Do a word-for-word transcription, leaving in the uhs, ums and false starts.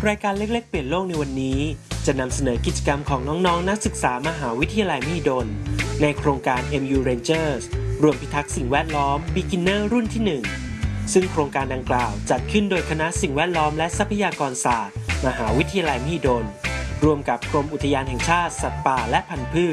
รายการเล็กๆเปลี่ยนโลกในวันนี้จะนำเสนอกิจกรรมของน้องๆนักศึกษามหาวิทยาลัยมหิดลในโครงการ เอ็ม ยู Rangers รวมพิทักษ์สิ่งแวดล้อม Beginner รุ่นที่หนึ่งซึ่งโครงการดังกล่าวจัดขึ้นโดยคณะสิ่งแวดล้อมและทรัพยากรศาสตร์มหาวิทยาลัยมหิดลร่วมกับกรมอุทยานแห่งชาติสัตว์ป่าและพันธุ์พื